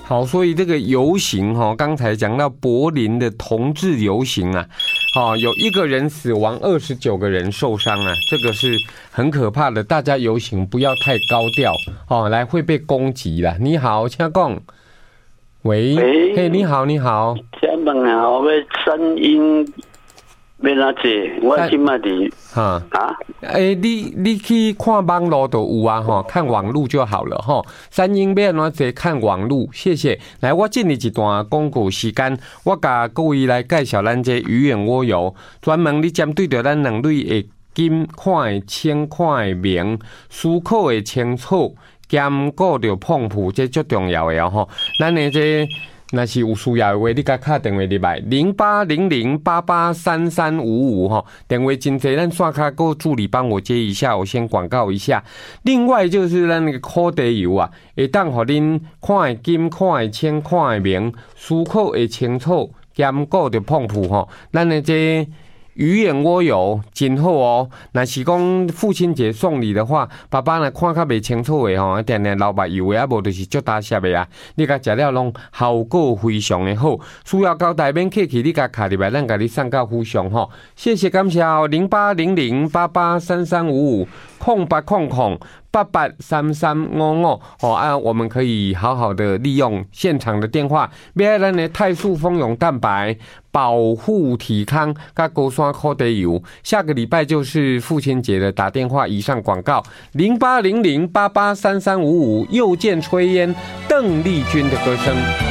好，所以这个游行哈，刚才讲到柏林的同志游行啊，有1个人死亡，29个人受伤啊，这个是很可怕的。大家游行不要太高调哦，来会被攻击啦。你好，请讲。喂，嘿，你好，你好。 请问啊，我要声音要哪做？我今麦伫你去看网络就有啊哈，看网路就好了哈。声音要哪做？看网路，谢谢。来，我进你一段广告时间，我甲各位来介绍咱这鱼眼蜗油，专门你针对着咱两类的金块、青块、明，思考的清楚。兼顾着碰触，这最重要的吼。咱的这若是有需要的话，你甲打电话入来0800883355吼，电话真济，咱线卡够助理帮我接一下，我先广告一下。另外就是咱那个苦地油啊，会当互恁看会金、看会清、看会明，思考会清楚，兼顾着碰触吼。咱的这鱼眼蜗油真好哦！若是讲父亲节送礼的话，爸爸呢看较袂清楚的吼，定定流目油的啊，无就是足大粒的啊。你甲食了拢效果非常的好，需要交代免客气，你甲卡入来，咱甲你送到府上吼。谢谢感谢哦，0800883355，0800883355哦我们可以好好的利用现场的电话，买咱的泰素蜂蛹蛋白。保护体康，甲高山苦地油。下个礼拜就是父亲节了，打电话以上广告0800883355，又见炊烟，邓丽君的歌声。